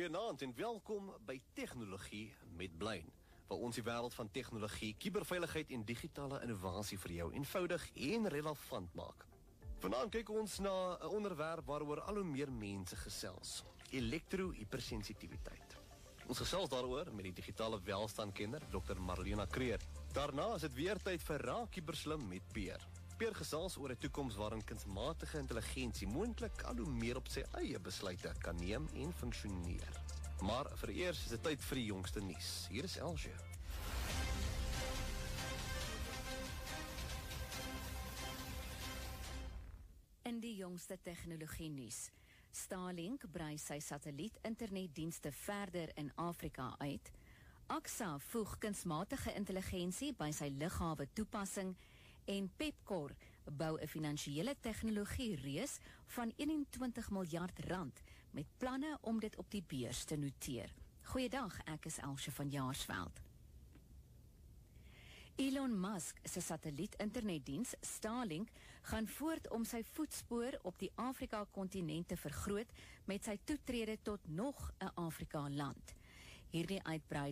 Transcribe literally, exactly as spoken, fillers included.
Goeienaand en welkom by Tegnologie met Blyn, waar ons die wêreld van tegnologie, kuberveiligheid en digitale innovasie vir jou eenvoudig en relevant maak. Vanaand kyk ons na 'n onderwerp waaroor al hoe meer mense gesels: elektro-hypersensitiwiteit. Ons gesels daaroor met die digitale welstandkenner dokter Marlena Kreer. Daarna is dit weer tyd vir Raak Kuberslim met Peer. Peer gesels oor 'n toekoms waarin kunsmatige intelligensie moontlik al hoe meer op sy eie besluite kan neem en funksioneer. Maar vereers is dit tyd vir die jongste nuus. Hier is Elsje. In die jongste tegnologie nuus. Starlink brei sy satelliet-internetdienste verder in Afrika uit. A X A voeg kunsmatige intelligensie by sy lughawe toepassing en Pepkor bou 'n finansiële tegnologie reus van eenentwintig miljard rand met planne om dit op die beurs te noteer. Goeiedag, ek is Elsje van Jaarsveld. Elon Musk se satelliet-internetdiens Starlink gaan voort om sy voetspoor op die Afrika-kontinent te vergroot met sy toetrede tot nog 'n Afrika-land. Hierdie uitbreiding